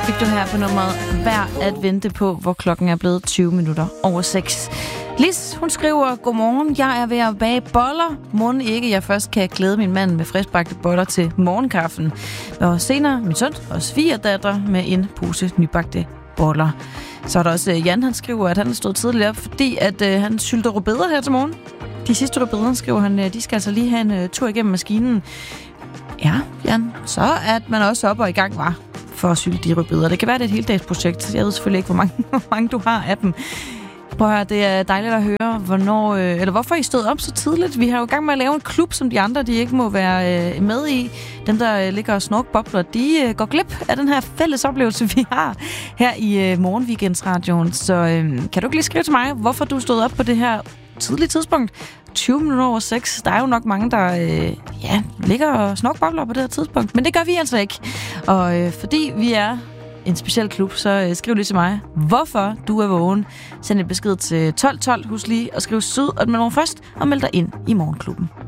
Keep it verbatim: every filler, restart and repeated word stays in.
fik du her på nummeret Værd at vente på, hvor klokken er blevet tyve minutter over seks. Lis, hun skriver, godmorgen, jeg er ved at bage boller. Mon ikke, jeg først kan glæde min mand med friskbagte boller til morgenkaffen. Og senere min søn og svigerdatter med en pose nybagte boller. Så er der også Jan, han skriver, at han har stået tidligt op, fordi at øh, han sylter rødbeder her til morgen. De sidste rødbeder, skriver han, de skal altså lige have en uh, tur igennem maskinen. Ja, Jan, så er man også op og i gang, var for at sylte de rødbeder. Det kan være, det er et heldagsprojekt. Jeg ved selvfølgelig ikke, hvor mange, hvor mange du har af dem. Prøv at høre, det er dejligt at høre, hvornår, øh, eller hvorfor I stod op så tidligt. Vi har jo i gang med at lave en klub, som de andre de ikke må være øh, med i. Dem, der øh, ligger og snorkbobler, de øh, går glip af den her fælles oplevelse, vi har her i øh, Morgenweekendsradioen. Så øh, kan du ikke lige skrive til mig, hvorfor du stod op på det her tidlige tidspunkt? tyve minutter over seks. Der er jo nok mange, der øh, ja, ligger og snorkbobler på det her tidspunkt. Men det gør vi altså ikke. Og øh, fordi vi er en speciel klub, så øh, skriv lige til mig, hvorfor du er vågen. Send en besked til tolv tolv. Husk lige at skrive syd og mellemrum først, og meld dig ind i Morgenklubben.